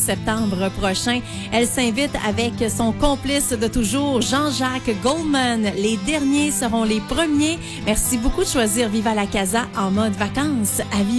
septembre prochain. Elle s'invite avec son complice de toujours, Jean-Jacques Goldman. Les derniers seront les premiers. Merci beaucoup de choisir Viva la Casa en mode vacances à Viva.